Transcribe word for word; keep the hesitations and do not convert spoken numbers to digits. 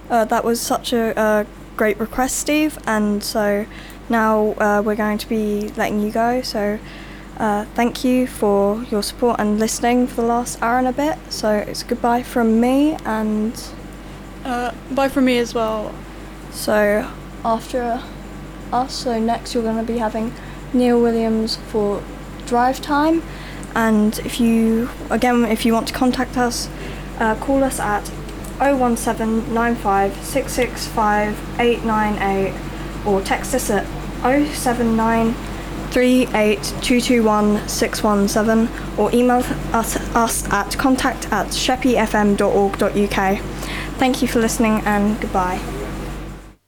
Uh, that was such a, a great request, Steve, and so now uh, we're going to be letting you go. So uh, thank you for your support and listening for the last hour and a bit. So it's goodbye from me, and Uh, bye from me as well. so after us, so next you're going to be having Neil Williams for Drive Time. And if you, again, if you want to contact us, uh, call us at oh one seven nine five six six five eight nine eight or text us at oh seven nine three eight two two one six one seven or email us, us at contact at sheppey f m dot org dot u k. Thank you for listening and goodbye.